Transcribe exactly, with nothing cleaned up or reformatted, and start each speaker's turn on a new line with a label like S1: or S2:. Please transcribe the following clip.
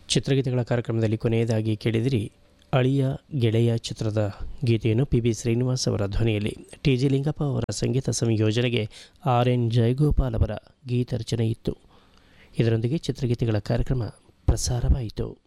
S1: ಚಿತ್ರಗೀತೆಗಳ ಕಾರ್ಯಕ್ರಮದಲ್ಲಿ ಕೊನೆಯದಾಗಿ ಕೇಳಿದಿರಿ ಅಳಿಯ ಗೆಳೆಯ ಚಿತ್ರದ ಗೀತೆಯನ್ನು ಪಿ ಬಿ ಶ್ರೀನಿವಾಸ್ ಅವರ ಧ್ವನಿಯಲ್ಲಿ ಟಿ ಜಿ ಲಿಂಗಪ್ಪ ಅವರ ಸಂಗೀತ ಸಂಯೋಜನೆಗೆ ಆರ್ ಎನ್ ಜಯಗೋಪಾಲ್ ಅವರ ಗೀತ ರಚನೆ ಇತ್ತು. ಇದರೊಂದಿಗೆ ಚಿತ್ರಗೀತೆಗಳ ಕಾರ್ಯಕ್ರಮ ಪ್ರಸಾರವಾಯಿತು.